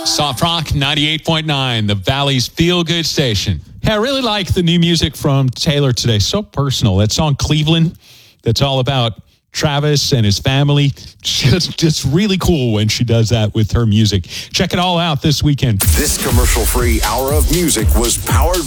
Soft Rock 98.9, the Valley's feel-good station. Yeah, I really like the new music from Taylor today. So personal. That song Cleveland, that's all about Travis and his family. Just really cool when she does that with her music. Check it all out this weekend. This commercial-free hour of music was powered